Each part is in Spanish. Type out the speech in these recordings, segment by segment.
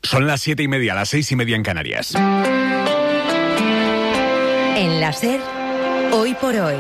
Son las 7:30, las 6:30 en Canarias. En la SER, Hoy por Hoy,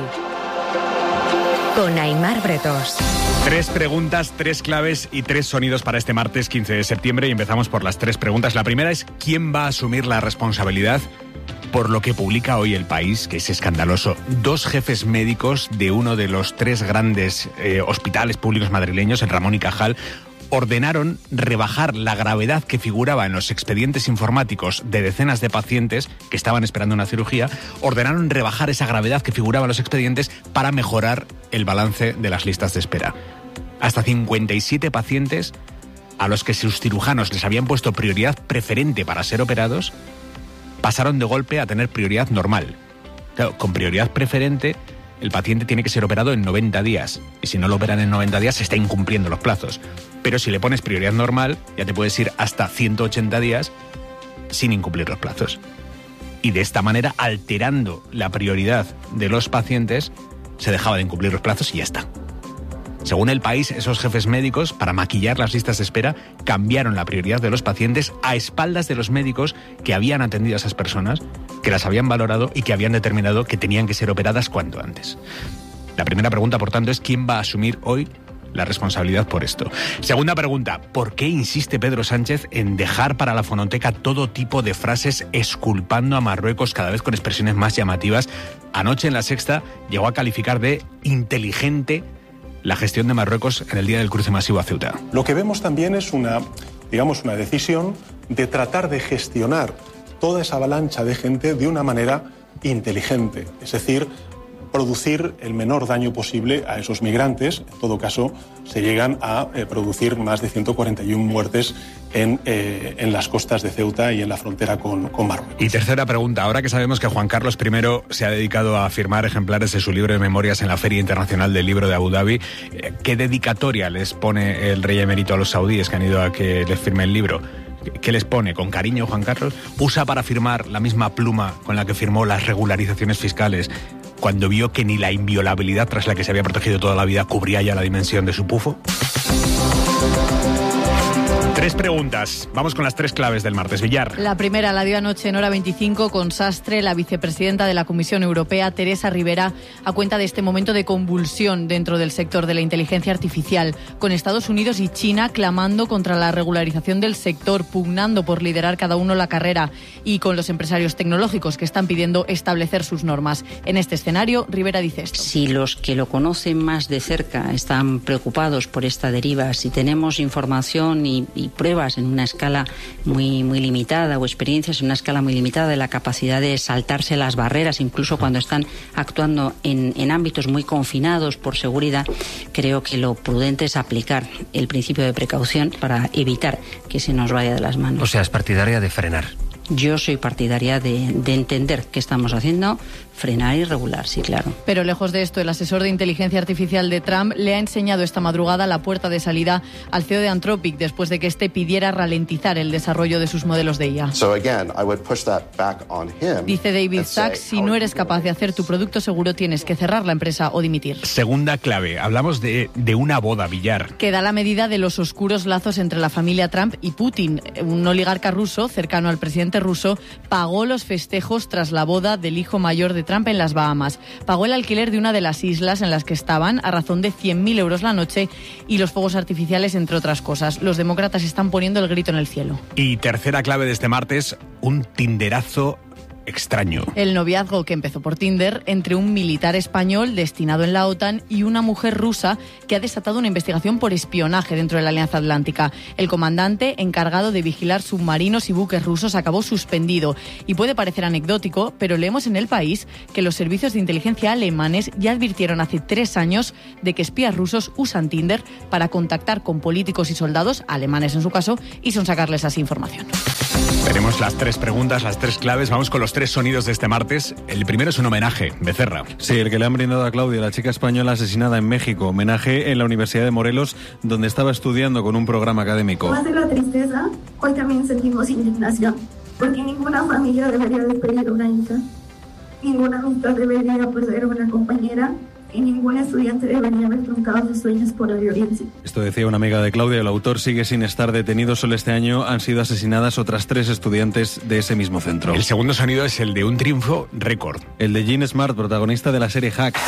con Aimar Bretos. 3 preguntas, 3 claves y 3 sonidos para este martes 15 de septiembre y empezamos por las 3 preguntas. La primera es: ¿quién va a asumir la responsabilidad por lo que publica hoy El País, que es escandaloso? 2 jefes médicos de uno de los 3 grandes hospitales públicos madrileños, el Ramón y Cajal, ordenaron rebajar la gravedad que figuraba en los expedientes informáticos de decenas de pacientes que estaban esperando una cirugía. Ordenaron rebajar esa gravedad que figuraba en los expedientes para mejorar el balance de las listas de espera. Hasta 57 pacientes a los que sus cirujanos les habían puesto prioridad preferente para ser operados pasaron de golpe a tener prioridad normal. Claro, con prioridad preferente el paciente tiene que ser operado en 90 días. Y si no lo operan en 90 días, se está incumpliendo los plazos. Pero si le pones prioridad normal, ya te puedes ir hasta 180 días sin incumplir los plazos. Y de esta manera, alterando la prioridad de los pacientes, se dejaba de incumplir los plazos y ya está. Según El País, esos jefes médicos, para maquillar las listas de espera, cambiaron la prioridad de los pacientes a espaldas de los médicos que habían atendido a esas personas, que las habían valorado y que habían determinado que tenían que ser operadas cuanto antes. La primera pregunta, por tanto, es: ¿quién va a asumir hoy la responsabilidad por esto? Segunda pregunta: ¿por qué insiste Pedro Sánchez en dejar para la fonoteca todo tipo de frases exculpando a Marruecos, cada vez con expresiones más llamativas? Anoche en La Sexta llegó a calificar de inteligente la gestión de Marruecos en el día del cruce masivo a Ceuta. Lo que vemos también es una decisión de tratar de gestionar toda esa avalancha de gente de una manera inteligente, es decir, producir el menor daño posible a esos migrantes. En todo caso, se llegan a producir más de 141 muertes en las costas de Ceuta y en la frontera con Marruecos. Y tercera pregunta: ahora que sabemos que Juan Carlos I se ha dedicado a firmar ejemplares de su libro de memorias en la Feria Internacional del Libro de Abu Dhabi, ¿qué dedicatoria les pone el rey emérito a los saudíes que han ido a que les firme el libro? ¿Qué les pone? ¿Con cariño, Juan Carlos? ¿Usa para firmar la misma pluma con la que firmó las regularizaciones fiscales cuando vio que ni la inviolabilidad tras la que se había protegido toda la vida cubría ya la dimensión de su pufo? 3 preguntas. Vamos con las 3 claves del martes. Villar. La primera la dio anoche en Hora 25 con Sastre, la vicepresidenta de la Comisión Europea, Teresa Rivera, a cuenta de este momento de convulsión dentro del sector de la inteligencia artificial, con Estados Unidos y China clamando contra la regularización del sector, pugnando por liderar cada uno la carrera, y con los empresarios tecnológicos que están pidiendo establecer sus normas. En este escenario, Rivera dice esto: si los que lo conocen más de cerca están preocupados por esta deriva, si tenemos información y pruebas en una escala muy limitada, o experiencias en una escala muy limitada de la capacidad de saltarse las barreras, incluso cuando están actuando en ámbitos muy confinados por seguridad, creo que lo prudente es aplicar el principio de precaución para evitar que se nos vaya de las manos. O sea, es partidaria de frenar. Yo soy partidaria de entender qué estamos haciendo, frenar y regular, sí, claro. Pero lejos de esto, el asesor de inteligencia artificial de Trump le ha enseñado esta madrugada la puerta de salida al CEO de Anthropic después de que este pidiera ralentizar el desarrollo de sus modelos de IA. Dice David Sachs: si no eres capaz de hacer tu producto seguro, tienes que cerrar la empresa o dimitir. Segunda clave. Hablamos de una boda, Villar, que da la medida de los oscuros lazos entre la familia Trump y Putin. Un oligarca ruso cercano al presidente ruso pagó los festejos tras la boda del hijo mayor de Trump en las Bahamas. Pagó el alquiler de una de las islas en las que estaban a razón de 100.000 euros la noche y los fuegos artificiales, entre otras cosas. Los demócratas están poniendo el grito en el cielo. Y tercera clave de este martes: un tinderazo extraño. El noviazgo, que empezó por Tinder, entre un militar español destinado en la OTAN y una mujer rusa, que ha desatado una investigación por espionaje dentro de la Alianza Atlántica. El comandante, encargado de vigilar submarinos y buques rusos, acabó suspendido. Y puede parecer anecdótico, pero leemos en El País que los servicios de inteligencia alemanes ya advirtieron hace 3 años de que espías rusos usan Tinder para contactar con políticos y soldados, alemanes en su caso, y sonsacarles así información. Tenemos las 3 preguntas, las 3 claves. Vamos con los 3 sonidos de este martes. El primero es un homenaje, Becerra. Sí, el que le han brindado a Claudia, la chica española asesinada en México. Homenaje en la Universidad de Morelos, donde estaba estudiando con un programa académico. Además de la tristeza, hoy también sentimos indignación, porque ninguna familia debería despedir a una hija. Ninguna amistad debería perder a una compañera y ningún estudiante debería haber truncado sus sueños por la violencia. Esto decía una amiga de Claudia. El autor sigue sin estar detenido. Solo este año han sido asesinadas otras 3 estudiantes de ese mismo centro. El segundo sonido es el de un triunfo récord. El de Jean Smart, protagonista de la serie Hacks.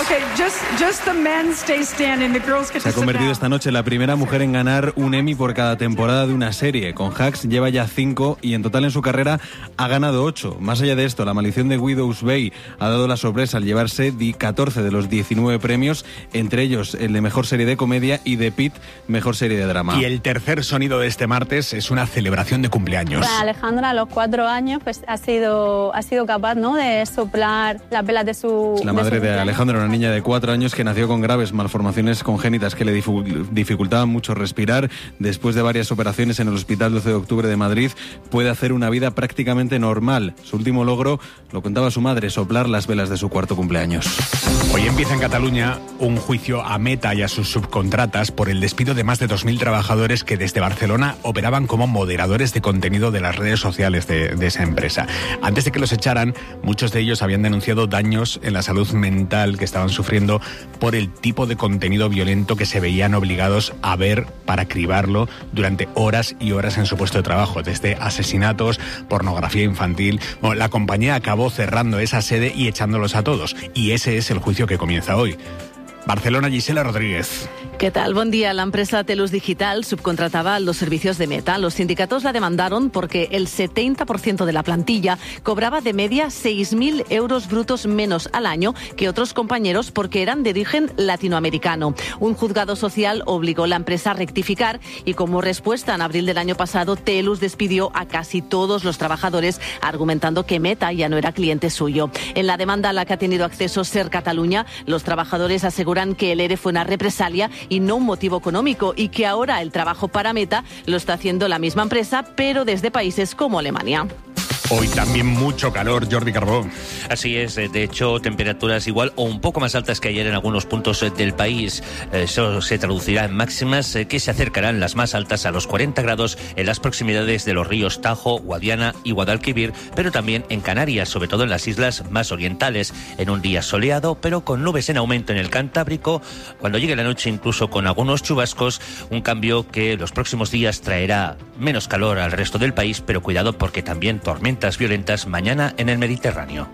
Se ha convertido esta noche en la primera mujer en ganar un Emmy por cada temporada de una serie. Con Hacks lleva ya 5 y en total en su carrera ha ganado 8. Más allá de esto, La maldición de Widow's Bay ha dado la sorpresa al llevarse 14 de los 19 premios, entre ellos el de Mejor Serie de Comedia y de Pitt, Mejor Serie de Drama. Y el tercer sonido de este martes es una celebración de cumpleaños. Bueno, Alejandra a los 4 años pues ha sido capaz, ¿no?, de soplar las velas de su... La madre de Alejandra, una niña de 4 años que nació con graves malformaciones congénitas que le dificultaban mucho respirar. Después de varias operaciones en el Hospital 12 de Octubre de Madrid, puede hacer una vida prácticamente normal. Su último logro, lo contaba su madre, soplar las velas de su 4º cumpleaños. Hoy empieza en Cataluña un juicio a Meta y a sus subcontratas por el despido de más de 2.000 trabajadores que desde Barcelona operaban como moderadores de contenido de las redes sociales de esa empresa. Antes de que los echaran, muchos de ellos habían denunciado daños en la salud mental que estaban sufriendo por el tipo de contenido violento que se veían obligados a ver para cribarlo durante horas y horas en su puesto de trabajo, desde asesinatos, pornografía infantil. Bueno, la compañía acabó cerrando esa sede y echándolos a todos. Y ese es el juicio que comienza hoy. Barcelona, Gisela Rodríguez. ¿Qué tal? Buen día. La empresa Telus Digital subcontrataba los servicios de Meta. Los sindicatos la demandaron porque el 70% de la plantilla cobraba de media 6.000 euros brutos menos al año que otros compañeros porque eran de origen latinoamericano. Un juzgado social obligó a la empresa a rectificar y como respuesta en abril del año pasado, Telus despidió a casi todos los trabajadores argumentando que Meta ya no era cliente suyo. En la demanda a la que ha tenido acceso Ser Catalunya, los trabajadores aseguran que el ERE fue una represalia y no un motivo económico y que ahora el trabajo para Meta lo está haciendo la misma empresa, pero desde países como Alemania. Hoy también mucho calor, Jordi Carbó. Así es, de hecho, temperaturas igual o un poco más altas que ayer en algunos puntos del país. Eso se traducirá en máximas que se acercarán las más altas a los 40 grados en las proximidades de los ríos Tajo, Guadiana y Guadalquivir, pero también en Canarias, sobre todo en las islas más orientales, en un día soleado, pero con nubes en aumento en el Cantábrico, cuando llegue la noche incluso con algunos chubascos, un cambio que los próximos días traerá menos calor al resto del país, pero cuidado porque también tormentas violentas mañana en el Mediterráneo.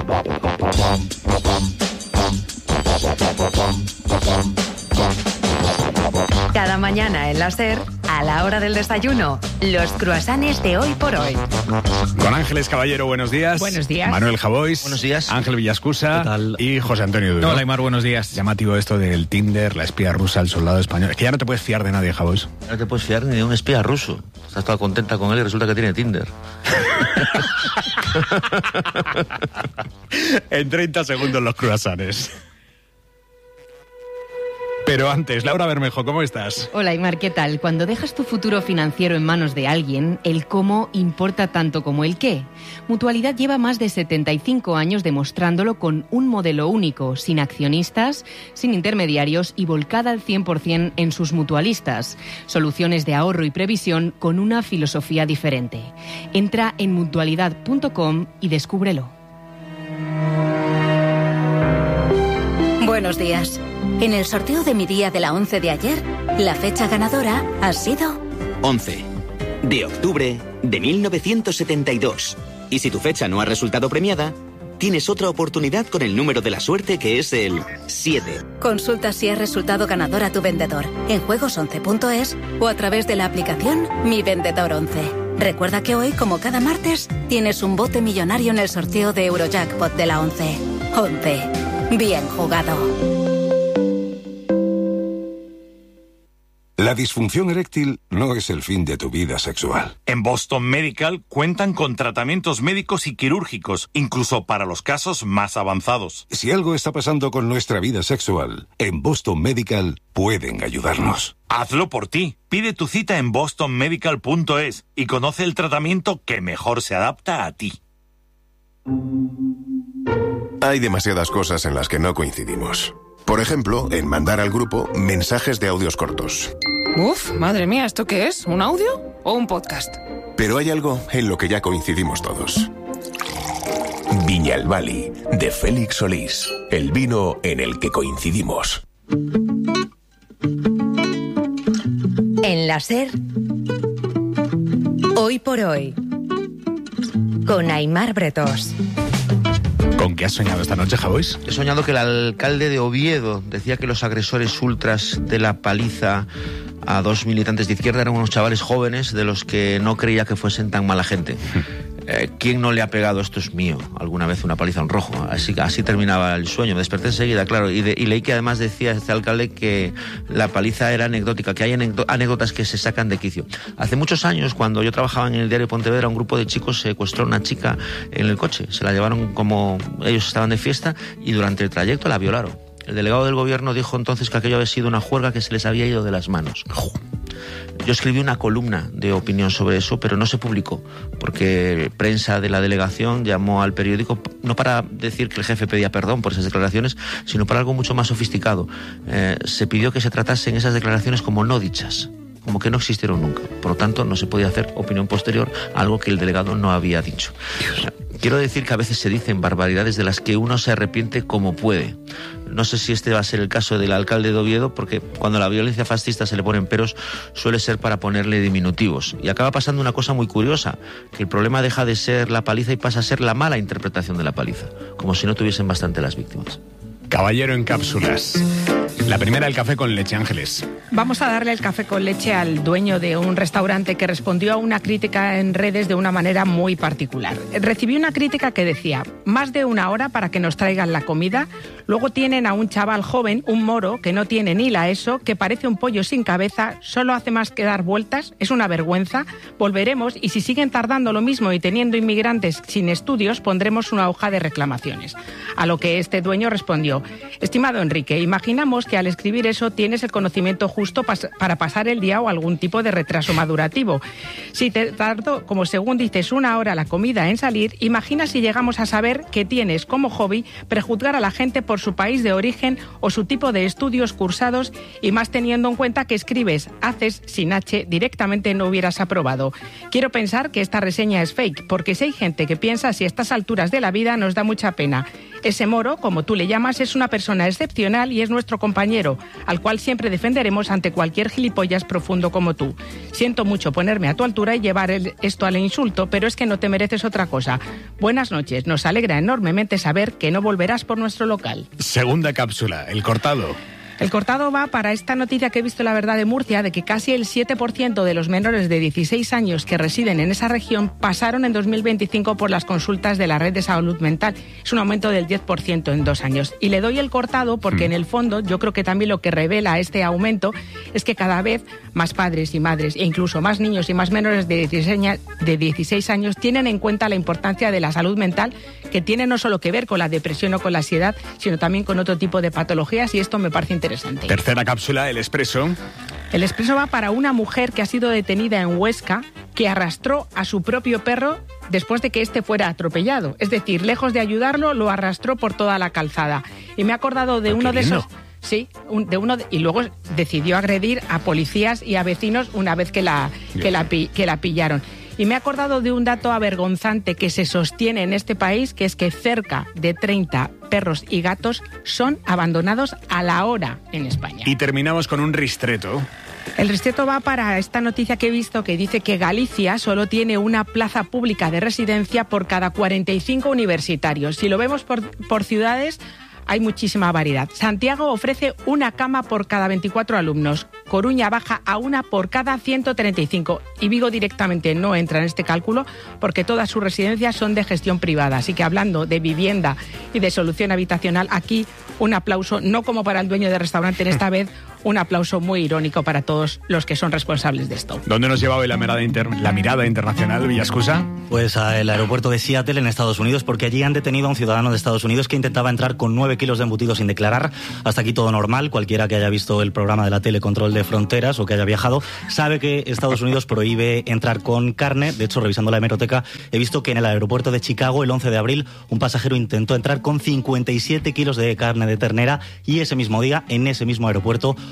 Cada mañana en la SER, a la hora del desayuno, los croissants de Hoy por Hoy. Con Ángeles Caballero, buenos días. Buenos días. Manuel Javois. Buenos días. Ángel Villascusa. Y José Antonio Duro. Hola, Aymar, buenos días. Llamativo esto del Tinder, la espía rusa, el soldado español. Es que ya no te puedes fiar de nadie, Javois. No te puedes fiar ni de un espía ruso. Estás toda contenta con él y resulta que tiene Tinder. En 30 segundos los croissants. Pero antes, Laura Bermejo, ¿cómo estás? Hola, Aymar, ¿qué tal? Cuando dejas tu futuro financiero en manos de alguien, el cómo importa tanto como el qué. Mutualidad lleva más de 75 años demostrándolo con un modelo único, sin accionistas, sin intermediarios y volcada al 100% en sus mutualistas. Soluciones de ahorro y previsión con una filosofía diferente. Entra en mutualidad.com y descúbrelo. Buenos días. En el sorteo de mi día de la 11 de ayer, la fecha ganadora ha sido 11 de octubre de 1972. Y si tu fecha no ha resultado premiada, tienes otra oportunidad con el número de la suerte, que es el 7. Consulta si has resultado ganador a tu vendedor en juegos11.es o a través de la aplicación Mi Vendedor 11. Recuerda que hoy, como cada martes, tienes un bote millonario en el sorteo de Eurojackpot de la 11. 11. Bien jugado. La disfunción eréctil no es el fin de tu vida sexual. En Boston Medical cuentan con tratamientos médicos y quirúrgicos, incluso para los casos más avanzados. Si algo está pasando con nuestra vida sexual, en Boston Medical pueden ayudarnos. Hazlo por ti. Pide tu cita en bostonmedical.es y conoce el tratamiento que mejor se adapta a ti. Hay demasiadas cosas en las que no coincidimos. Por ejemplo, en mandar al grupo mensajes de audios cortos. Uf, madre mía, ¿esto qué es? ¿Un audio o un podcast? Pero hay algo en lo que ya coincidimos todos. Viñalbali, de Félix Solís. el vino en el que coincidimos. En la SER, Hoy por Hoy, con Aimar Bretós. ¿Con qué has soñado esta noche, Javois? He soñado que el alcalde de Oviedo decía que los agresores ultras de la paliza a 2 militantes de izquierda eran unos chavales jóvenes de los que no creía que fuesen tan mala gente. ¿Quién no le ha pegado, esto es mío, alguna vez una paliza a un rojo? Así terminaba el sueño. Me desperté enseguida, claro, y leí que además decía este alcalde que la paliza era anecdótica, que hay anécdotas que se sacan de quicio. Hace muchos años, cuando yo trabajaba en el diario Pontevedra, un grupo de chicos secuestró a una chica en el coche. Se la llevaron como ellos estaban de fiesta y durante el trayecto la violaron. El delegado del gobierno dijo entonces que aquello había sido una juerga que se les había ido de las manos. Yo escribí una columna de opinión sobre eso, pero no se publicó, porque prensa de la delegación llamó al periódico no para decir que el jefe pedía perdón por esas declaraciones, sino para algo mucho más sofisticado. Se pidió que se tratasen esas declaraciones como no dichas, como que no existieron nunca. Por lo tanto, no se podía hacer opinión posterior a algo que el delegado no había dicho. Quiero decir que a veces se dicen barbaridades de las que uno se arrepiente como puede. No sé si este va a ser el caso del alcalde de Oviedo, porque cuando a la violencia fascista se le ponen peros, suele ser para ponerle diminutivos. Y acaba pasando una cosa muy curiosa, que el problema deja de ser la paliza y pasa a ser la mala interpretación de la paliza, como si no tuviesen bastante las víctimas. Caballero en cápsulas. La primera, el café con leche, Ángeles. Vamos a darle el café con leche al dueño de un restaurante que respondió a una crítica en redes de una manera muy particular. Recibí una crítica que decía: más de 1 hora para que nos traigan la comida, luego tienen a un chaval joven, un moro, que no tiene ni la ESO, que parece un pollo sin cabeza, solo hace más que dar vueltas, es una vergüenza, volveremos y si siguen tardando lo mismo y teniendo inmigrantes sin estudios, pondremos una hoja de reclamaciones. A lo que este dueño respondió: estimado Enrique, imaginamos que al escribir eso tienes el conocimiento justo para pasar el día o algún tipo de retraso madurativo. Si te tardó, como según dices, 1 hora la comida en salir, imagina si llegamos a saber que tienes como hobby prejuzgar a la gente por su país de origen o su tipo de estudios cursados, y más teniendo en cuenta que escribes haces sin H, directamente no hubieras aprobado. Quiero pensar que esta reseña es fake, porque si hay gente que piensa así a estas alturas de la vida, nos da mucha pena. Ese moro, como tú le llamas, es una persona excepcional y es nuestro compañero, al cual siempre defenderemos ante cualquier gilipollas profundo como tú. Siento mucho ponerme a tu altura y llevar esto al insulto, pero es que no te mereces otra cosa. Buenas noches, nos alegra enormemente saber que no volverás por nuestro local. Segunda cápsula, el cortado. El cortado va para esta noticia que he visto en La Verdad de Murcia, de que casi el 7% de los menores de 16 años que residen en esa región pasaron en 2025 por las consultas de la red de salud mental. Es un aumento del 10% en 2 años. Y le doy el cortado porque en el fondo yo creo que también lo que revela este aumento es que cada vez más padres y madres e incluso más niños y más menores de 16 años tienen en cuenta la importancia de la salud mental, que tiene no solo que ver con la depresión o con la ansiedad, sino también con otro tipo de patologías, y esto me parece interesante. Tercera cápsula, el expreso. El expreso va para una mujer que ha sido detenida en Huesca, que arrastró a su propio perro después de que éste fuera atropellado. Es decir, lejos de ayudarlo, lo arrastró por toda la calzada. Y me he acordado de uno de esos... Sí, y luego decidió agredir a policías y a vecinos una vez que la pillaron. Y me he acordado de un dato avergonzante que se sostiene en este país, que es que cerca de 30 perros y gatos son abandonados a la hora en España. Y terminamos con un ristreto. El ristreto va para esta noticia que he visto que dice que Galicia solo tiene una plaza pública de residencia por cada 45 universitarios. Si lo vemos por ciudades, hay muchísima variedad. Santiago ofrece una cama por cada 24 alumnos. Coruña baja a una por cada 135. Y Vigo directamente no entra en este cálculo porque todas sus residencias son de gestión privada. Así que hablando de vivienda y de solución habitacional, aquí un aplauso, no como para el dueño del restaurante en esta vez, un aplauso muy irónico para todos los que son responsables de esto. ¿Dónde nos lleva hoy la mirada internacional, Villascusa? Pues al aeropuerto de Seattle, en Estados Unidos, porque allí han detenido a un ciudadano de Estados Unidos que intentaba entrar con 9 kilos de embutido sin declarar. Hasta aquí todo normal. Cualquiera que haya visto el programa de la tele Control de Fronteras o que haya viajado sabe que Estados Unidos prohíbe entrar con carne. De hecho, revisando la hemeroteca, he visto que en el aeropuerto de Chicago, el 11 de abril, un pasajero intentó entrar con 57 kilos de carne de ternera y ese mismo día, en ese mismo aeropuerto,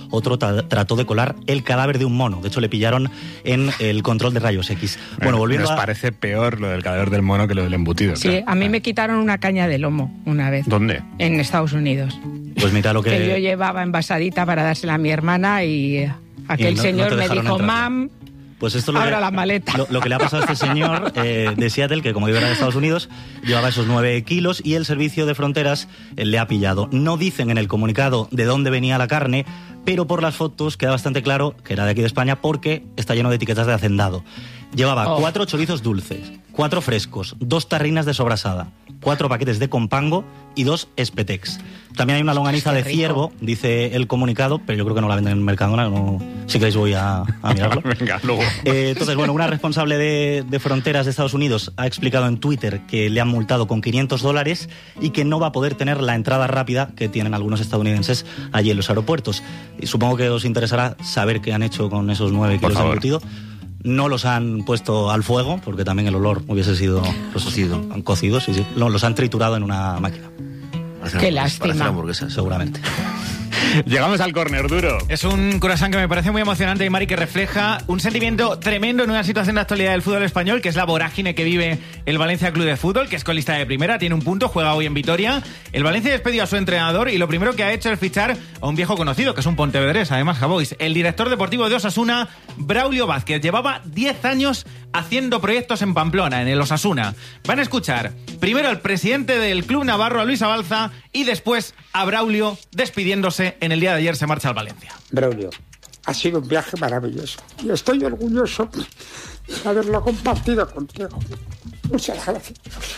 otro trató de colar el cadáver de un mono. De hecho, le pillaron en el control de rayos X. Bueno, volviendo Nos parece peor lo del cadáver del mono que lo del embutido. Sí, claro. a mí me quitaron una caña de lomo una vez. ¿Dónde? En Estados Unidos. Pues mira lo que yo llevaba envasadita para dársela a mi hermana y aquel señor me dijo, mam, pues esto abra la maleta. Lo que le ha pasado a este señor de Seattle, que como digo era de Estados Unidos, llevaba esos 9 kilos y el servicio de fronteras le ha pillado. No dicen en el comunicado de dónde venía la carne, pero por las fotos queda bastante claro que era de aquí de España porque está lleno de etiquetas de hacendado. Llevaba 4 chorizos dulces, 4 frescos, 2 tarrinas de sobrasada, 4 paquetes de compango y 2 espetex. También hay una longaniza de ciervo, dice el comunicado, pero yo creo que no la venden en Mercadona, no, si queréis voy a mirarlo. Venga, luego. Entonces, bueno, una responsable de fronteras de Estados Unidos ha explicado en Twitter que le han multado con $500 y que no va a poder tener la entrada rápida que tienen algunos estadounidenses allí en los aeropuertos. Y supongo que os interesará saber qué han hecho con esos 9 kilos de embutido. No los han puesto al fuego, porque también el olor hubiese sido... Han cocido, sí. Los han triturado en una máquina. Qué lástima. Seguramente. Llegamos al córner duro. Es un croissant que me parece muy emocionante, Mari, que refleja un sentimiento tremendo en una situación de actualidad del fútbol español, que es la vorágine que vive el Valencia Club de Fútbol, que es colista de primera, tiene un punto, juega hoy en Vitoria. El Valencia despedió a su entrenador y lo primero que ha hecho es fichar a un viejo conocido, que es un pontevedrés, además, Javois, el director deportivo de Osasuna, Braulio Vázquez. Llevaba 10 años haciendo proyectos en Pamplona, en el Osasuna. Van a escuchar primero al presidente del club navarro, a Luis Abalza, y después a Braulio despidiéndose. En el día de ayer se marcha al Valencia. Braulio, ha sido un viaje maravilloso y estoy orgulloso de haberlo compartido contigo. Muchas gracias.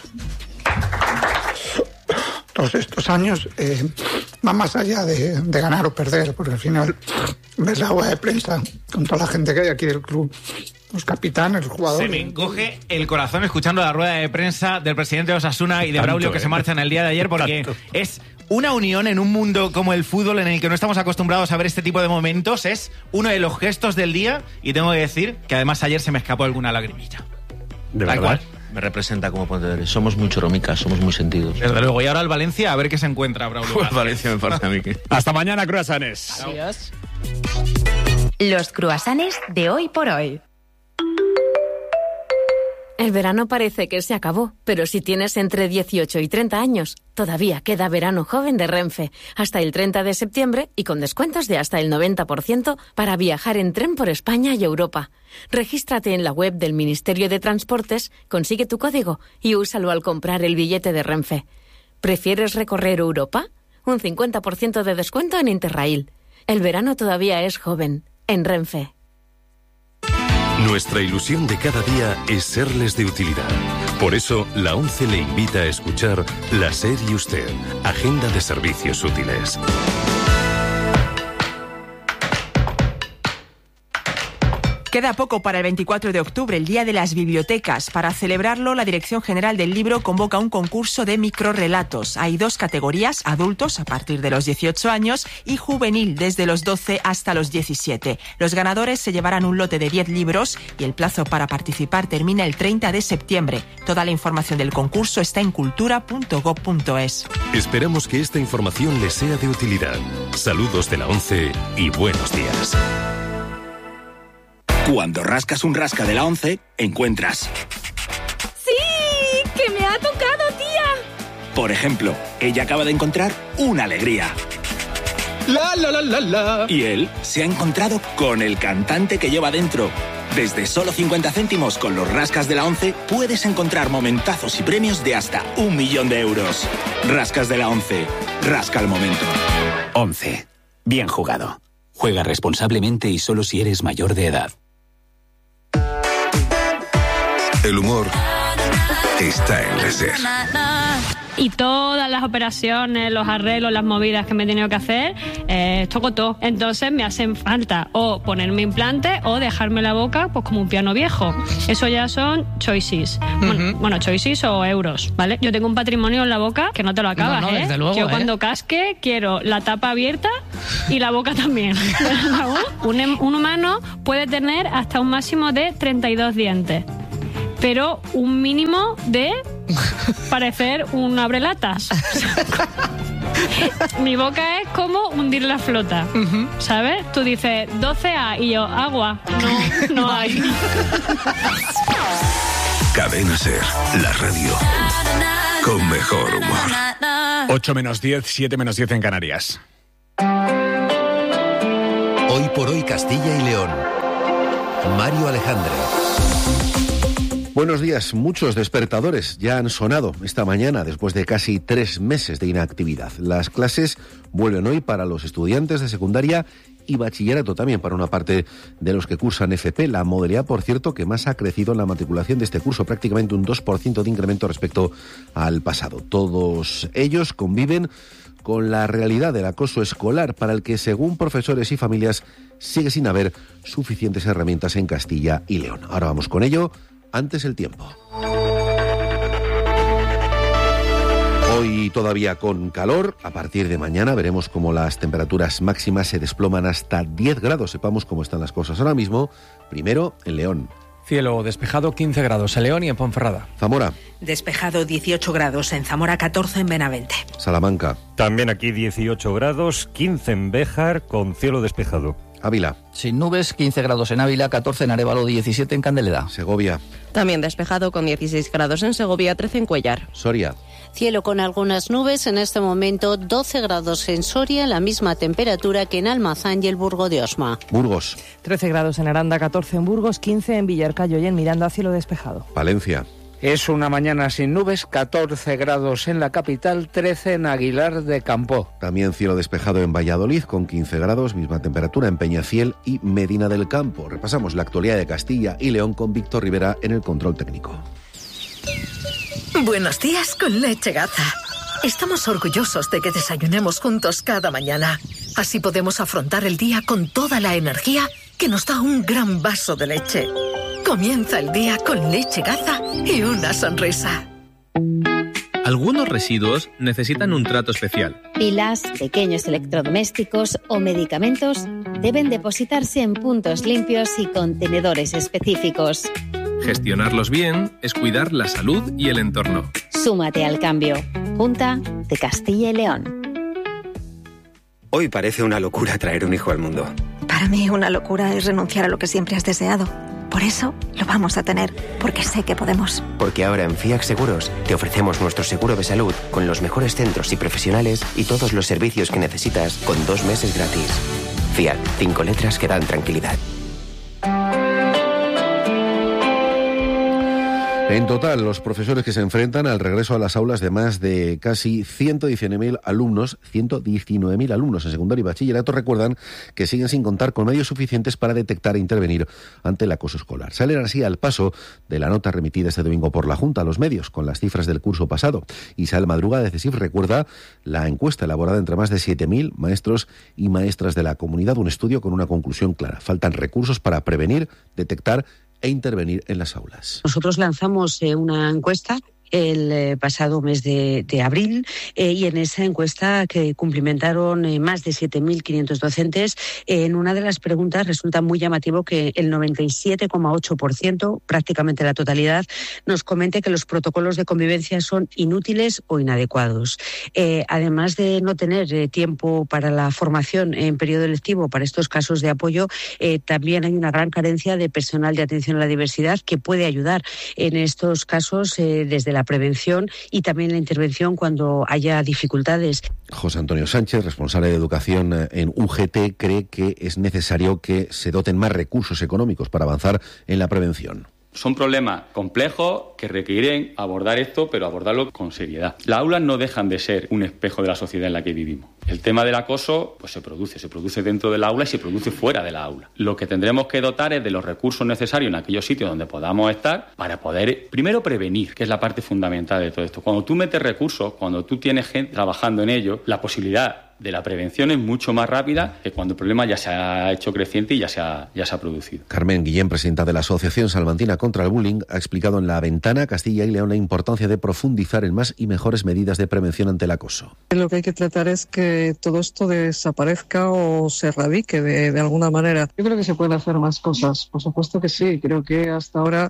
Todos estos años van más allá de ganar o perder, porque al final ves la rueda de prensa con toda la gente que hay aquí del club, los capitanes, los jugadores. Se me encoge el corazón escuchando la rueda de prensa del presidente de Osasuna y de Braulio que se marchan el día de ayer, porque es una unión en un mundo como el fútbol en el que no estamos acostumbrados a ver este tipo de momentos. Es uno de los gestos del día y tengo que decir que además ayer se me escapó alguna lagrimilla. ¿De verdad? Cual. Me representa como pontevedrés. Somos muy choromicas, somos muy sentidos. Desde luego. Y ahora al Valencia a ver qué se encuentra, Braulio. Pues Valencia me parece a mí que... Hasta mañana, croissants. Adiós. Los croissants de hoy por hoy. El verano parece que se acabó, pero si tienes entre 18 y 30 años, todavía queda verano joven de Renfe, hasta el 30 de septiembre y con descuentos de hasta el 90% para viajar en tren por España y Europa. Regístrate en la web del Ministerio de Transportes, consigue tu código y úsalo al comprar el billete de Renfe. ¿Prefieres recorrer Europa? Un 50% de descuento en Interrail. El verano todavía es joven, en Renfe. Nuestra ilusión de cada día es serles de utilidad. Por eso, la ONCE le invita a escuchar La SER y Usted, Agenda de Servicios Útiles. Queda poco para el 24 de octubre, el Día de las Bibliotecas. Para celebrarlo, la Dirección General del Libro convoca un concurso de microrrelatos. Hay 2 categorías, adultos a partir de los 18 años y juvenil desde los 12 hasta los 17. Los ganadores se llevarán un lote de 10 libros y el plazo para participar termina el 30 de septiembre. Toda la información del concurso está en cultura.gov.es. Esperamos que esta información les sea de utilidad. Saludos de la ONCE y buenos días. Cuando rascas un rasca de la ONCE, encuentras... ¡Sí! ¡Que me ha tocado, tía! Por ejemplo, ella acaba de encontrar una alegría. La, la, la, la, la. Y él se ha encontrado con el cantante que lleva dentro. Desde solo 50 céntimos con los rascas de la ONCE puedes encontrar momentazos y premios de hasta 1 millón de euros. Rascas de la ONCE. Rasca el momento. ONCE. Bien jugado. Juega responsablemente y solo si eres mayor de edad. El humor está en la SER. Y todas las operaciones, los arreglos, las movidas que me he tenido que hacer, toco todo. Entonces me hacen falta o ponerme implante o dejarme la boca pues como un piano viejo. Eso ya son choices. Bueno, choices o euros, ¿vale? Yo tengo un patrimonio en la boca que no te lo acabas, no, desde luego, Yo cuando casque quiero la tapa abierta y la boca también. Un humano puede tener hasta un máximo de 32 dientes. Pero un mínimo de parecer un abrelatas. Mi boca es como hundir la flota, ¿sabes? Tú dices 12A y yo, agua. No hay. Cadena Ser, la radio con mejor humor. 8 menos 10, 7 menos 10 en Canarias. Hoy por hoy Castilla y León. Mario Alejandre. Buenos días. Muchos despertadores ya han sonado esta mañana después de casi 3 meses de inactividad. Las clases vuelven hoy para los estudiantes de secundaria y bachillerato, también para una parte de los que cursan FP. La modalidad, por cierto, que más ha crecido en la matriculación de este curso, prácticamente un 2% de incremento respecto al pasado. Todos ellos conviven con la realidad del acoso escolar, para el que, según profesores y familias, sigue sin haber suficientes herramientas en Castilla y León. Ahora vamos con ello. Antes el tiempo. Hoy todavía con calor. A partir de mañana veremos cómo las temperaturas máximas se desploman hasta 10 grados. Sepamos cómo están las cosas ahora mismo. Primero en León. Cielo despejado, 15 grados en León y en Ponferrada. Zamora. Despejado, 18 grados en Zamora, 14 en Benavente. Salamanca. También aquí 18 grados, 15 en Béjar, con cielo despejado. Ávila. Sin nubes, 15 grados en Ávila, 14 en Arévalo, 17 en Candeleda. Segovia. También despejado con 16 grados en Segovia, 13 en Cuellar. Soria. Cielo con algunas nubes, en este momento 12 grados en Soria, la misma temperatura que en Almazán y el Burgo de Osma. Burgos. 13 grados en Aranda, 14 en Burgos, 15 en Villarcayo y en Miranda, cielo despejado. Palencia. Es una mañana sin nubes, 14 grados en la capital, 13 en Aguilar de Campoo. También cielo despejado en Valladolid, con 15 grados, misma temperatura en Peñafiel y Medina del Campo. Repasamos la actualidad de Castilla y León con Víctor Rivera en el control técnico. Buenos días con Leche Gaza. Estamos orgullosos de que desayunemos juntos cada mañana. Así podemos afrontar el día con toda la energía que nos da un gran vaso de leche. Comienza el día con Leche Gaza y una sonrisa. Algunos residuos necesitan un trato especial. Pilas, pequeños electrodomésticos o medicamentos deben depositarse en puntos limpios y contenedores específicos. Gestionarlos bien es cuidar la salud y el entorno. Súmate al cambio. Junta de Castilla y León. Hoy parece una locura traer un hijo al mundo. Para mí una locura es renunciar a lo que siempre has deseado. Por eso lo vamos a tener, porque sé que podemos. Porque ahora en FIAC Seguros te ofrecemos nuestro seguro de salud con los mejores centros y profesionales y todos los servicios que necesitas con 2 meses gratis. FIAC, 5 letras que dan tranquilidad. En total, los profesores que se enfrentan al regreso a las aulas de más de casi 119.000 alumnos en secundaria y bachillerato recuerdan que siguen sin contar con medios suficientes para detectar e intervenir ante el acoso escolar. Salen así al paso de la nota remitida este domingo por la Junta a los medios con las cifras del curso pasado. Isabel Madruga de CESIF recuerda la encuesta elaborada entre más de 7.000 maestros y maestras de la comunidad, un estudio con una conclusión clara. Faltan recursos para prevenir, detectar e intervenir en las aulas. Nosotros lanzamos una encuesta el pasado mes de abril y en esa encuesta que cumplimentaron más de 7.500 docentes, en una de las preguntas resulta muy llamativo que el 97,8%, prácticamente la totalidad, nos comente que los protocolos de convivencia son inútiles o inadecuados. Además de no tener tiempo para la formación en periodo lectivo para estos casos de apoyo, también hay una gran carencia de personal de atención a la diversidad que puede ayudar en estos casos desde la prevención y también la intervención cuando haya dificultades. José Antonio Sánchez, responsable de educación en UGT, cree que es necesario que se doten más recursos económicos para avanzar en la prevención. Son problemas complejos que requieren abordar esto, pero abordarlo con seriedad. Las aulas no dejan de ser un espejo de la sociedad en la que vivimos. El tema del acoso pues se produce dentro del aula y se produce fuera de la aula. Lo que tendremos que dotar es de los recursos necesarios en aquellos sitios donde podamos estar para poder, primero, prevenir, que es la parte fundamental de todo esto. Cuando tú metes recursos, cuando tú tienes gente trabajando en ello, la posibilidad de la prevención es mucho más rápida que cuando el problema ya se ha hecho creciente y ya se ha producido. Carmen Guillén, presidenta de la Asociación Salmantina contra el Bullying, ha explicado en La Ventana Castilla y León la importancia de profundizar en más y mejores medidas de prevención ante el acoso. Lo que hay que tratar es que todo esto desaparezca o se erradique de alguna manera. Yo creo que se pueden hacer más cosas, por supuesto que sí. Creo que hasta ahora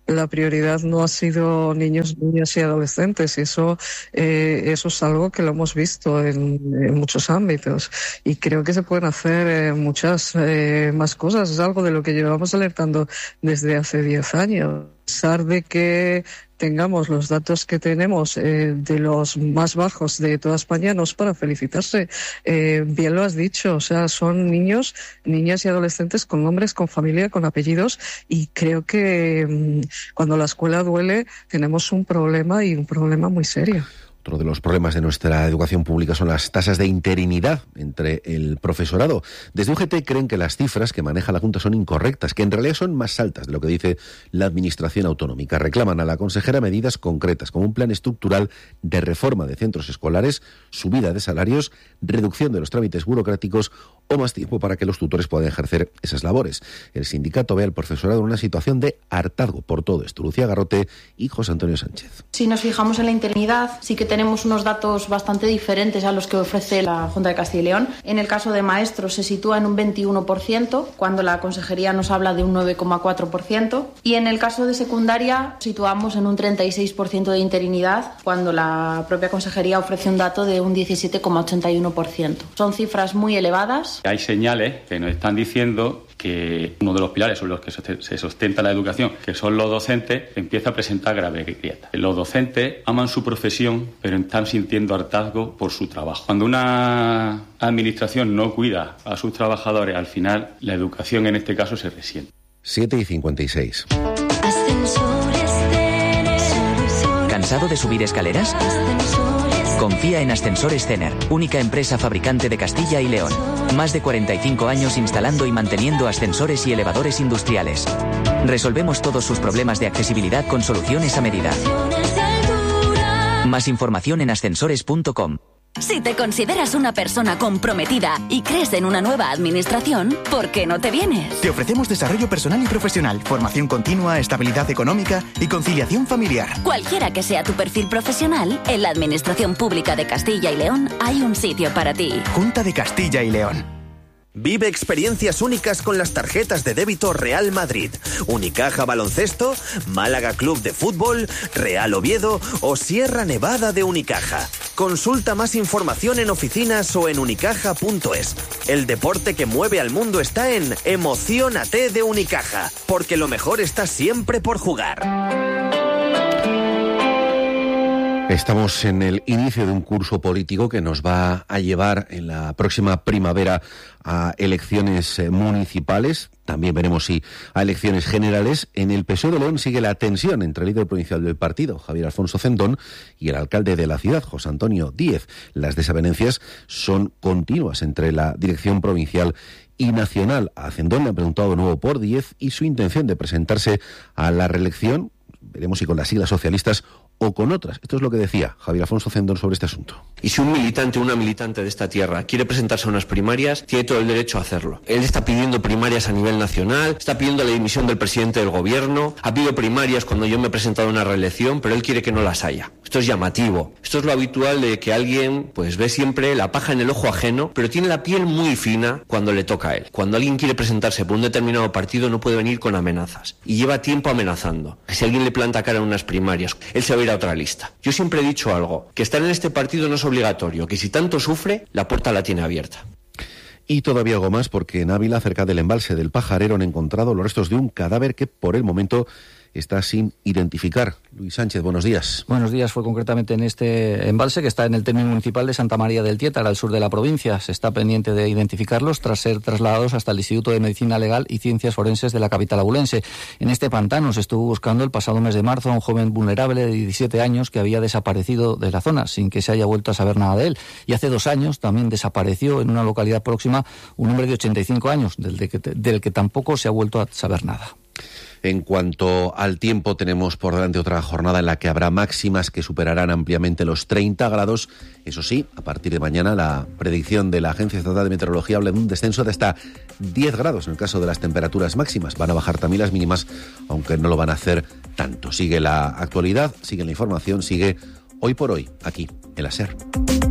la prioridad no ha sido niños, niñas y adolescentes, y eso es algo que lo hemos visto en muchos ámbitos, y creo que se pueden hacer muchas más cosas. Es algo de lo que llevamos alertando desde hace 10 años. A pesar de que tengamos los datos que tenemos de los más bajos de toda España, no es para felicitarse. Bien lo has dicho, o sea, son niños, niñas y adolescentes con nombres, con familia, con apellidos, y creo que cuando la escuela duele tenemos un problema, y un problema muy serio. Otro de los problemas de nuestra educación pública son las tasas de interinidad entre el profesorado. Desde UGT creen que las cifras que maneja la Junta son incorrectas, que en realidad son más altas de lo que dice la Administración autonómica. Reclaman a la consejera medidas concretas, como un plan estructural de reforma de centros escolares, subida de salarios, reducción de los trámites burocráticos o más tiempo para que los tutores puedan ejercer esas labores. El sindicato ve al profesorado en una situación de hartazgo por todo esto. Lucía Garrote y José Antonio Sánchez. Si nos fijamos en la interinidad, sí que tenemos unos datos bastante diferentes a los que ofrece la Junta de Castilla y León. En el caso de maestros se sitúa en un 21%, cuando la consejería nos habla de un 9,4%. Y en el caso de secundaria situamos en un 36% de interinidad, cuando la propia consejería ofrece un dato de un 17,81%. Son cifras muy elevadas. Hay señales que nos están diciendo que uno de los pilares sobre los que se sustenta la educación, que son los docentes, empieza a presentar graves grietas. Los docentes aman su profesión, pero están sintiendo hartazgo por su trabajo. Cuando una administración no cuida a sus trabajadores, al final la educación en este caso se resiente. 7:56. ¿Cansado de subir escaleras? Confía en Ascensores Cener, única empresa fabricante de Castilla y León. Más de 45 años instalando y manteniendo ascensores y elevadores industriales. Resolvemos todos sus problemas de accesibilidad con soluciones a medida. Más información en ascensores.com. Si te consideras una persona comprometida y crees en una nueva administración, ¿por qué no te vienes? Te ofrecemos desarrollo personal y profesional, formación continua, estabilidad económica y conciliación familiar. Cualquiera que sea tu perfil profesional, en la Administración Pública de Castilla y León hay un sitio para ti. Junta de Castilla y León. Vive experiencias únicas con las tarjetas de débito Real Madrid, Unicaja Baloncesto, Málaga Club de Fútbol, Real Oviedo o Sierra Nevada de Unicaja. Consulta más información en oficinas o en unicaja.es. El deporte que mueve al mundo está en Emociónate de Unicaja, porque lo mejor está siempre por jugar. Estamos en el inicio de un curso político que nos va a llevar en la próxima primavera a elecciones municipales. También veremos si a elecciones generales. En el PSOE de León sigue la tensión entre el líder provincial del partido, Javier Alfonso Cendón, y el alcalde de la ciudad, José Antonio Díez. Las desavenencias son continuas entre la dirección provincial y nacional. A Cendón le han preguntado de nuevo por Díez y su intención de presentarse a la reelección. Veremos si con las siglas socialistas o con otras. Esto es lo que decía Javier Alfonso Cendón sobre este asunto. Y si un militante o una militante de esta tierra quiere presentarse a unas primarias, tiene todo el derecho a hacerlo. Él está pidiendo primarias a nivel nacional, está pidiendo la dimisión del presidente del gobierno, ha pedido primarias cuando yo me he presentado a una reelección, pero él quiere que no las haya. Esto es llamativo. Esto es lo habitual de que alguien pues ve siempre la paja en el ojo ajeno, pero tiene la piel muy fina cuando le toca a él. Cuando alguien quiere presentarse por un determinado partido no puede venir con amenazas. Y lleva tiempo amenazando. Si alguien le planta cara en unas primarias, él se va a ir a otra lista. Yo siempre he dicho algo, que estar en este partido no es obligatorio, que si tanto sufre, la puerta la tiene abierta. Y todavía algo más, porque en Ávila, cerca del embalse del Pajarero, han encontrado los restos de un cadáver que por el momento está sin identificar. Luis Sánchez, buenos días. Buenos días. Fue concretamente en este embalse que está en el término municipal de Santa María del Tiétar, al sur de la provincia. Se está pendiente de identificarlos tras ser trasladados hasta el Instituto de Medicina Legal y Ciencias Forenses de la capital abulense. En este pantano se estuvo buscando el pasado mes de marzo a un joven vulnerable de 17 años que había desaparecido de la zona sin que se haya vuelto a saber nada de él. Y hace 2 años también desapareció en una localidad próxima un hombre de 85 años, del que tampoco se ha vuelto a saber nada. En cuanto al tiempo, tenemos por delante otra jornada en la que habrá máximas que superarán ampliamente los 30 grados. Eso sí, a partir de mañana la predicción de la Agencia Estatal de Meteorología habla de un descenso de hasta 10 grados en el caso de las temperaturas máximas. Van a bajar también las mínimas, aunque no lo van a hacer tanto. Sigue la actualidad, sigue la información, sigue Hoy por Hoy, aquí en la SER.